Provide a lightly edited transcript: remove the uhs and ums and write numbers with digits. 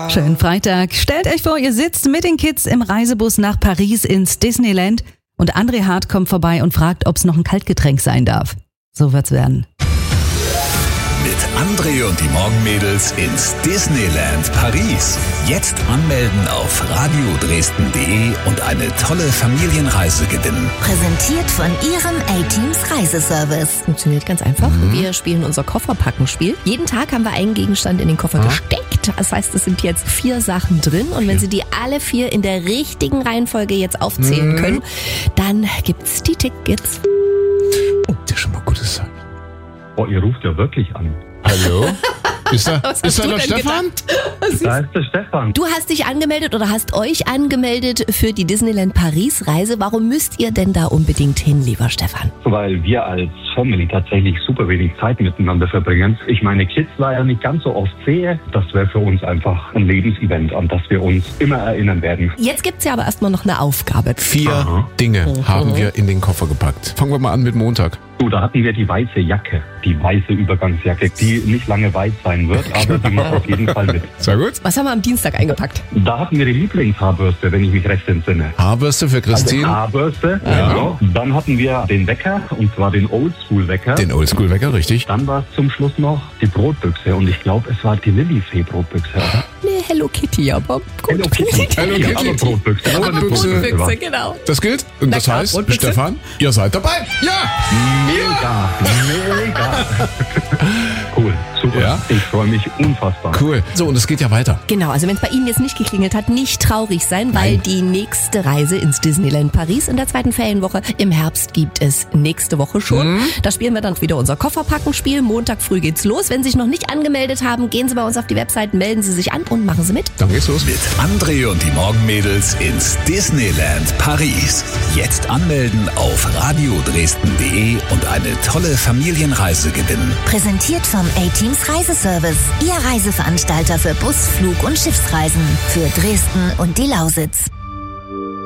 Schönen Freitag. Stellt euch vor, ihr sitzt mit den Kids im Reisebus nach Paris ins Disneyland und André Hart kommt vorbei und fragt, ob es noch ein Kaltgetränk sein darf. So wird's werden. Mit André und die Morgenmädels ins Disneyland Paris. Jetzt anmelden auf radiodresden.de und eine tolle Familienreise gewinnen. Präsentiert von Ihrem A-Teams Reiseservice. Funktioniert ganz einfach. Wir spielen unser Kofferpackenspiel. Jeden Tag haben wir einen Gegenstand in den Koffer gesteckt. Das heißt, es sind jetzt 4 Sachen drin. Und wenn Sie die alle 4 in der richtigen Reihenfolge jetzt aufzählen können, dann gibt's die Tickets. Oh, das ist schon mal gutes Zeichen. Oh, ihr ruft ja wirklich an. Hallo? Ist da Was der hast du denn Stefan? Da ist der Stefan. Du hast dich angemeldet oder hast euch angemeldet für die Disneyland Paris Reise. Warum müsst ihr denn da unbedingt hin, lieber Stefan? Weil wir als Family tatsächlich super wenig Zeit miteinander verbringen. Ich meine Kids leider nicht ganz so oft sehe. Das wäre für uns einfach ein Lebensevent, an das wir uns immer erinnern werden. Jetzt gibt's ja aber erstmal noch eine Aufgabe. 4 Dinge haben wir in den Koffer gepackt. Fangen wir mal an mit Montag. So, da hatten wir die weiße Jacke, die weiße Übergangsjacke, die nicht lange weiß sein wird, aber die macht auf jeden Fall mit. Sehr gut. Was haben wir am Dienstag eingepackt? Da hatten wir die Lieblingshaarbürste, wenn ich mich recht entsinne. Haarbürste für Christine. Haarbürste, Ja. genau. Dann hatten wir den Wecker, und zwar den Oldschool-Wecker. Den Oldschool-Wecker, richtig. Dann war es zum Schluss noch die Brotbüchse und ich glaube, es war die Lillifee-Brotbüchse. Nee, Hello Kitty, aber Hello Kitty. Hello Kitty. Aber Brotbüchse. Aber Brotbüchse. Brotbüchse, genau. Das gilt. Und das Na klar, heißt, Brotbüchse. Stefan, ihr seid dabei. Ja! Mega, mega. Cool, super. Ja. Ich freue mich unfassbar. Cool. So, und es geht ja weiter. Genau, also wenn es bei Ihnen jetzt nicht geklingelt hat, nicht traurig sein, weil die nächste Reise ins Disneyland Paris in der 2. Ferienwoche im Herbst gibt es nächste Woche schon. Da spielen wir dann wieder unser Kofferpackenspiel. Montag früh geht's los. Wenn Sie sich noch nicht angemeldet haben, gehen Sie bei uns auf die Website, melden Sie sich an und machen Sie mit. Dann geht's los. Mit André und die Morgenmädels ins Disneyland Paris. Jetzt anmelden auf radiodresden.de und eine tolle Familienreise gewinnen. Präsentiert vom A-Teams Reiseservice. Ihr Reiseveranstalter für Bus-, Flug- und Schiffsreisen. Für Dresden und die Lausitz.